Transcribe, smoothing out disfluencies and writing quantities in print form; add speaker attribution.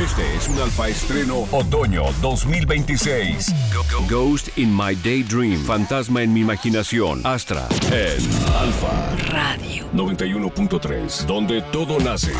Speaker 1: Este es un alfa estreno otoño 2026. Ghost in My Daydream. Fantasma en mi imaginación. Astra en Alfa Radio 91.3, donde todo nace.